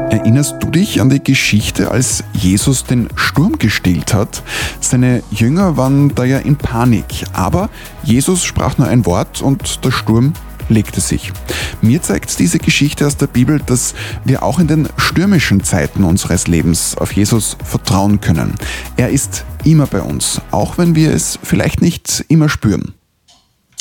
Erinnerst du dich an die Geschichte, als Jesus den Sturm gestillt hat? Seine Jünger waren da ja in Panik, aber Jesus sprach nur ein Wort und der Sturm legte sich. Mir zeigt diese Geschichte aus der Bibel, dass wir auch in den stürmischen Zeiten unseres Lebens auf Jesus vertrauen können. Er ist immer bei uns, auch wenn wir es vielleicht nicht immer spüren.